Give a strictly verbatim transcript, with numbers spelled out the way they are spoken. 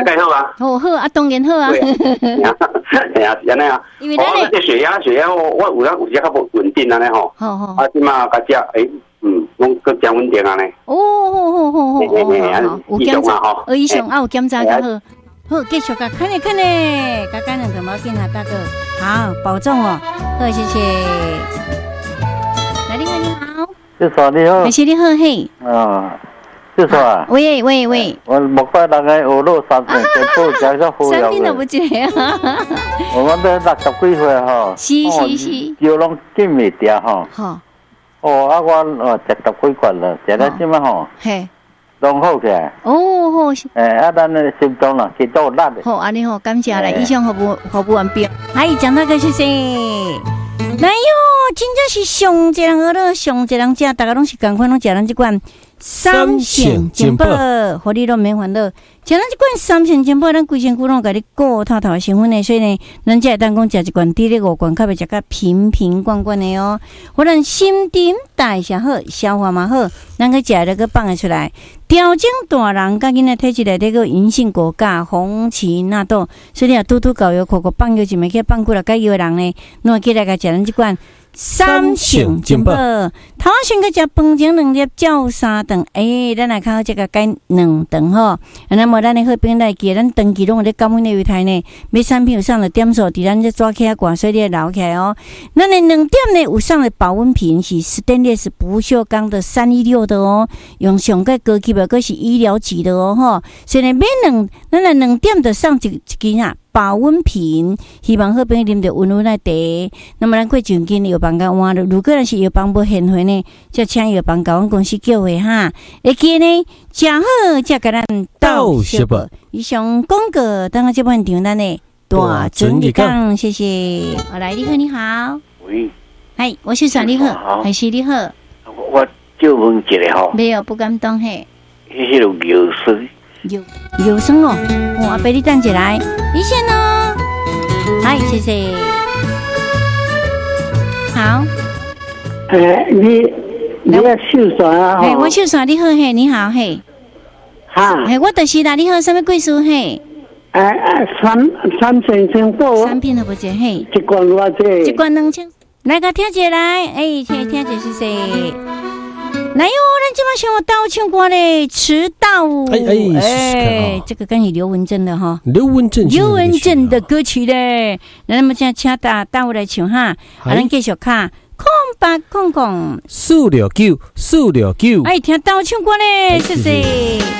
你该好啊。 好好啊，当然好啊。 对啊，安尼啊。因为咱这血压血压我我有有些较不稳定安尼吼。好好。啊，即马甲食诶，嗯，我搁降稳定安尼。哦，好好好好好。有检查吼。呃，医生啊，有检查较好。好，继续甲看咧看咧，甲干两条毛巾啊，大哥。好，保重哦。好，谢谢。来，你好，你好。就说你好。谢谢你好，嘿。啊。就说啊，喂喂喂，我木瓜大概五六三千，全部加上好了。三天都不记得啊。我们都六十几岁哈。是是是。药拢见未掉哈。好。哦，啊我哦食十几罐了，食到即么吼。嘿。拢好起来。哦好。诶，啊咱的心脏啦，心脏力。好，安尼好，感谢来，以上服务服务完毕。嗨，蒋大哥谢谢。来哟，真正是上一人喝了，上一人食，大家拢是共款，拢食咱这款。三鲜金宝，互你都免烦恼。食咱即款三鲜金宝，咱规身躯拢甲你顾透透的成分的，所以呢，咱才会当讲食一罐，滴咧五罐，较袂食甲瓶瓶罐罐的哦。互咱心顶代谢好，消化嘛好，咱去食了个放得出来。调整大人甲囡仔体质内底个银杏果苷、红芪纳豆，所以你啊拄拄搞药，口口放药就袂去放久了，甲药人呢，侬起来甲食咱即罐。三鲜金宝，头先个食饭前两粒照三顿，诶、欸，咱来看好这个改两顿吼。那么咱的好朋友来记，咱长期拢有咧高温的维台呢，买产品有上了点数，伫咱这抓起来挂，所以你留起来哦。咱的两点呢有上了保温瓶，是 stainless 不锈钢的三一六的哦，用上个高级的，个是医疗级的哦吼。所以呢，买两咱来两点就上一一斤啊。保温瓶，希望好朋友啉着温温的茶。那么咱过上间药房甲换了，如果咱是药房无现货呢，就请药房甲阮公司叫回哈。会记呢，食好才甲咱斗小宝。以上广告，等下这半场咱的大准日讲，谢谢。好来，你好，你好。喂。嗨，我是算你好，还是你好？我就问一下吼。没有，不敢当嘿。迄个药水。有有声哦，我阿伯你站起来，一线哦，嗨，谢谢，好，诶，你你要秀伞啊？嘿，我秀伞，你好嘿，你好嘿，哈，嘿，我就是啦，你好，什么贵数嘿？诶诶，三三千千多，三片都不接嘿，一罐多少？一罐两千，来个听起来，诶，听听这是谁？来哟，咱今晚想我到唱歌嘞，迟到。哎哎哎，这个跟你刘文正的哈，刘文正，刘文正的歌曲嘞。那么现在请大大伙来唱哈，啊，咱继续看空白空空四六九四六九。哎，听到唱歌嘞，谢谢。